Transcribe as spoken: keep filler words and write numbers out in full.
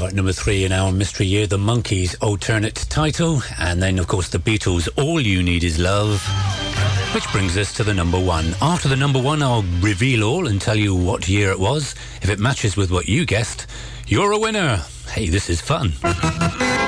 number three in our mystery year, the Monkees' alternate title, and then of course the Beatles' All You Need Is Love, which brings us to the number one. After the number one, I'll reveal all and tell you what year it was. If it matches with what you guessed, you're a winner. Hey, this is fun.